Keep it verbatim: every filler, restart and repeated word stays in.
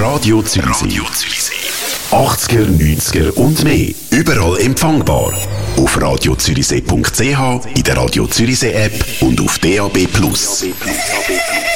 Radio Zürichsee. Radio Zürichsee. achtziger, neunziger und mehr. Überall empfangbar. Auf radio zürichsee punkt c h, in der Radio Zürichsee App und auf D A B Plus.